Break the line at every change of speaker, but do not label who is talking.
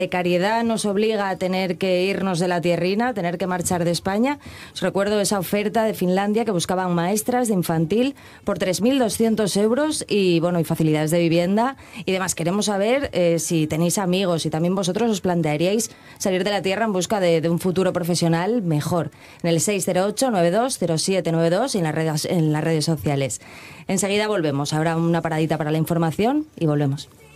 precariedad nos obliga a tener que irnos de la tierrina, a tener que marchar de España. Os recuerdo esa oferta de Finlandia que buscaban maestras de infantil por 3.200 euros y, bueno, y facilidades de vivienda y demás. Queremos saber si tenéis amigos y también vosotros os plantearíais salir de la tierra en busca de un futuro profesional mejor. En el 608-920792 y en las redes sociales. Enseguida volvemos. Habrá una paradita para la información y volvemos.